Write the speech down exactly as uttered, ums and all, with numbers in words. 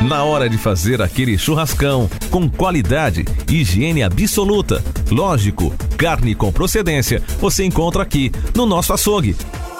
Na hora de fazer aquele churrascão, com qualidade e higiene absoluta. Lógico, carne com procedência você encontra aqui no nosso açougue.